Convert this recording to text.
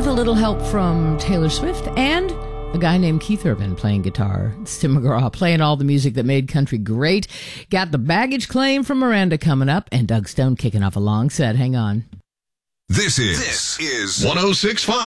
a little help from Taylor Swift and a guy named Keith Urban playing guitar. It's Tim McGraw playing all the music that made country great. Got the baggage claim from Miranda coming up, and Doug Stone kicking off a long set. Hang on. This is 106.5